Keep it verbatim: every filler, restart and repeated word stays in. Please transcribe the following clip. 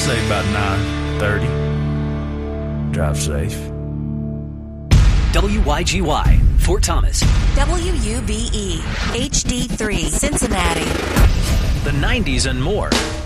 say about nine thirty. Drive safe. W Y G Y, Fort Thomas. W U B E, H D three, Cincinnati. The nineties and more.